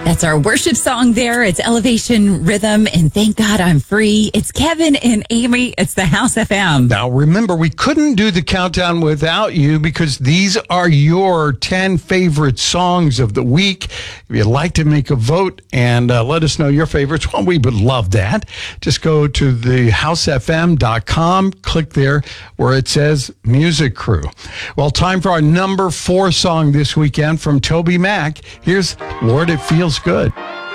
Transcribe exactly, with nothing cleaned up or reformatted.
That's our worship song there. It's Elevation Rhythm and Thank God I'm Free. It's Kevin and Amy. It's the House F M. Now, remember, we couldn't do the countdown without you because these are your ten favorite songs of the week. If you'd like to make a vote and uh, let us know your favorites, well, we would love that. Just go to the house f m dot com, click there where it says Music Crew. Well, time for our number four song this weekend from Toby Mac. Here's Lord, It Feels Good.